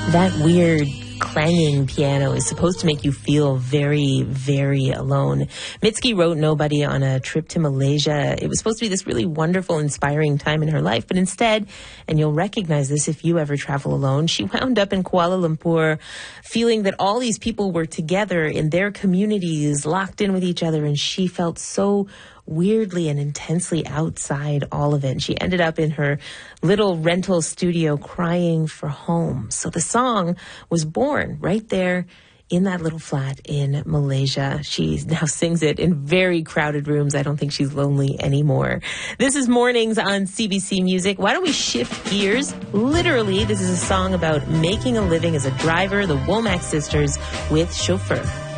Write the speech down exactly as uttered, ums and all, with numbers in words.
That weird clanging piano is supposed to make you feel very, very alone. Mitski wrote Nobody on a trip to Malaysia. It was supposed to be this really wonderful, inspiring time in her life, but instead, and you'll recognize this if you ever travel alone, she wound up in Kuala Lumpur feeling that all these people were together in their communities, locked in with each other, and she felt so weirdly and intensely outside all of it. And she ended up in her little rental studio crying for home. So the song was born right there in that little flat in Malaysia. She now sings it in very crowded rooms. I don't think she's lonely anymore. This is Mornings on C B C Music. Why don't we shift gears? Literally, this is a song about making a living as a driver, the Womack sisters with Chauffeur.